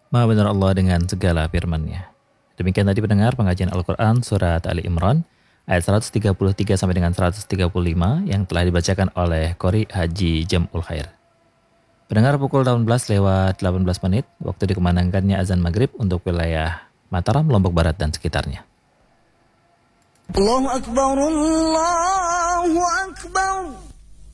Maha benar Allah dengan segala firman-Nya. Demikian tadi pendengar pengajian Al-Quran Surat Ali Imran ayat 133 sampai dengan 135 yang telah dibacakan oleh Qori Haji Jamul Khair. Pendengar, pukul 18 lewat 18 menit, waktu dikumandangkannya azan maghrib untuk wilayah Mataram, Lombok Barat dan sekitarnya. Allahu Akbar, Allahu Akbar.